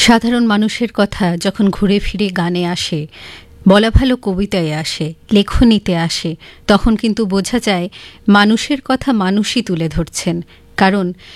সাধারণ মানুষের কথা যখন ঘুরে ফিরে গানে আসে, বলা ভালো কবিতায় আসে, লেখনীতে আসে, তখন কিন্তু বোঝা যায় মানুষের কথা মানুষই তুলে ধরছেন। কারণ